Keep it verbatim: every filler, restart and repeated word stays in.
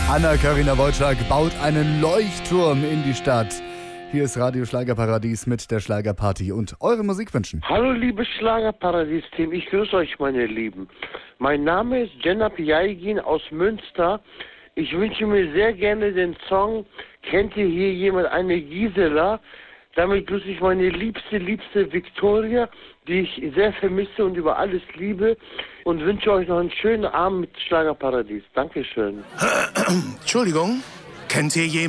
Anna-Karina Wojcik baut einen Leuchtturm in die Stadt. Hier ist Radio Schlagerparadies mit der Schlagerparty und eure Musikwünschen. Hallo liebes Schlagerparadies-Team, ich grüße euch meine Lieben. Mein Name ist Cenap Yaygin aus Münster. Ich wünsche mir sehr gerne den Song Kennt ihr hier jemand eine Gisela? Damit grüße ich meine liebste, liebste Victoria, die ich sehr vermisse und über alles liebe und wünsche euch noch einen schönen Abend mit Schlagerparadies. Dankeschön. Entschuldigung, kennt ihr jemanden?